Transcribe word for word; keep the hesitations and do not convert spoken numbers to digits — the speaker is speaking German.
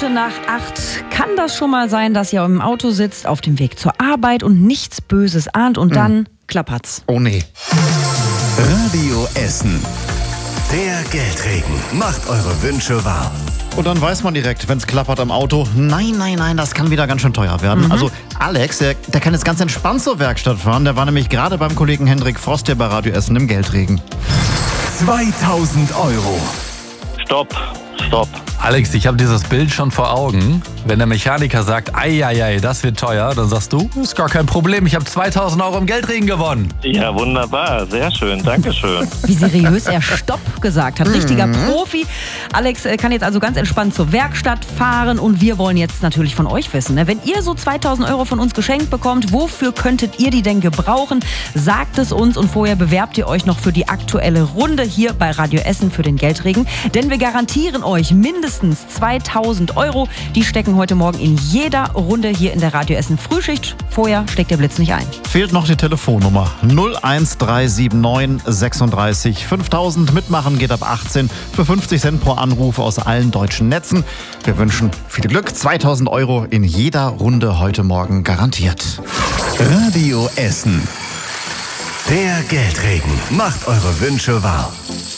Minute nach acht. Kann das schon mal sein, dass ihr im Auto sitzt, auf dem Weg zur Arbeit und nichts Böses ahnt und dann hm. klappert's? Oh nee. Radio Essen. Der Geldregen macht eure Wünsche wahr. Und dann weiß man direkt, wenn es klappert am Auto, nein, nein, nein, das kann wieder ganz schön teuer werden. Mhm. Also Alex, der, der kann jetzt ganz entspannt zur Werkstatt fahren. Der war nämlich gerade beim Kollegen Hendrik Frost hier bei Radio Essen im Geldregen. zweitausend Euro. Stopp, stopp. Alex, ich habe dieses Bild schon vor Augen. Wenn der Mechaniker sagt, ei, ei, ei, das wird teuer, dann sagst du, ist gar kein Problem, ich habe zweitausend Euro im Geldregen gewonnen. Ja, wunderbar, sehr schön, danke schön. Wie seriös er Stopp gesagt hat, richtiger Profi. Alex kann jetzt also ganz entspannt zur Werkstatt fahren und wir wollen jetzt natürlich von euch wissen, wenn ihr so zweitausend Euro von uns geschenkt bekommt, wofür könntet ihr die denn gebrauchen? Sagt es uns und vorher bewerbt ihr euch noch für die aktuelle Runde hier bei Radio Essen für den Geldregen, denn wir garantieren euch mindestens zweitausend Euro. Die stecken heute Morgen in jeder Runde hier in der Radio Essen Frühschicht. Vorher steckt der Blitz nicht ein. Fehlt noch die Telefonnummer null eins drei sieben neun sechsunddreißig fünftausend. Mitmachen geht ab achtzehn für fünfzig Cent pro Anruf aus allen deutschen Netzen. Wir wünschen viel Glück. zweitausend Euro in jeder Runde heute Morgen garantiert. Radio Essen. Der Geldregen macht eure Wünsche wahr.